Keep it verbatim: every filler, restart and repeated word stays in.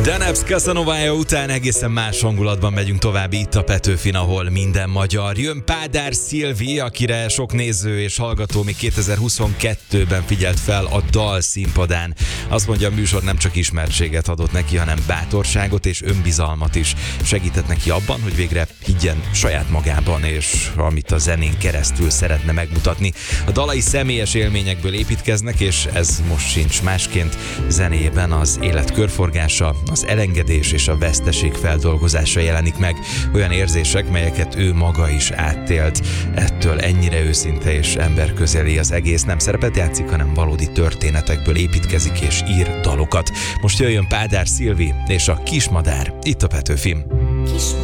Denebs Casanovája után egészen más hangulatban megyünk tovább itt a Petőfin, ahol minden magyar. Jön Pádár Szilvi, akire sok néző és hallgató még kétezer-huszonkettőben figyelt fel a Dal színpadán. Azt mondja, a műsor nem csak ismertséget adott neki, hanem bátorságot és önbizalmat is. Segített neki abban, hogy végre higgyen saját magában, és amit a zenén keresztül szeretne megmutatni. A dalai személyes élményekből építkeznek, és ez most sincs másként. Zenéjében az élet körforgása, az elengedés és a veszteség feldolgozása jelenik meg. Olyan érzések, melyeket ő maga is átélt. Ettől ennyire őszinte és emberközeli az egész. Nem szerepet játszik, hanem valódi történetekből építkezik és ír dalokat. Most jöjjön Pádár Szilvi és a Kismadár itt a Petőfin. Kismadár.